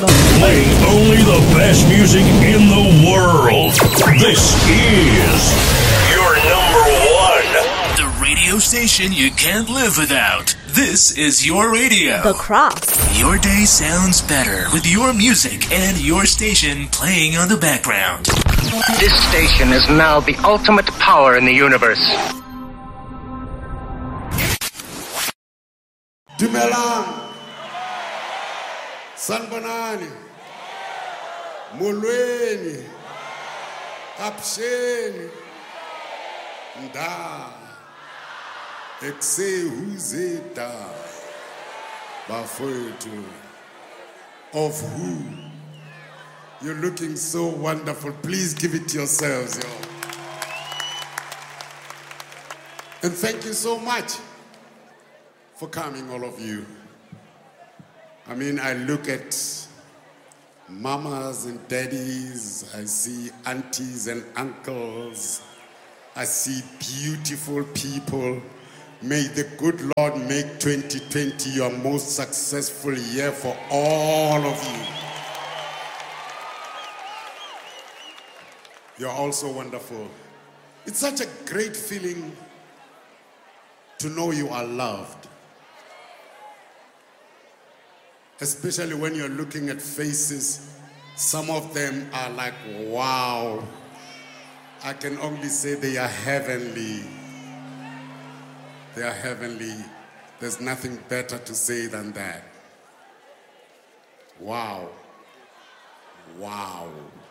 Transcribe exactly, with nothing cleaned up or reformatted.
Playing only the best music in the world. This is your number one. The radio station you can't live without. This is your radio. The Cross. Your day sounds better with your music and your station playing on the background. This station is now the ultimate power in the universe. Dumelang, Sanbanani, Mulweni, Apsheni, Nda, Exe Huzeta, Bafoetu, of who? You're looking so wonderful. Please give it to yourselves, yo. And thank you so much for coming, all of you. I mean, I look at mamas and daddies, I see aunties and uncles, I see beautiful people. May the good Lord make twenty twenty your most successful year for all of you. You're also wonderful. It's such a great feeling to know you are loved. Especially when you're looking at faces, some of them are like, wow. I can only say they are heavenly. They are heavenly. There's nothing better to say than that. Wow. Wow.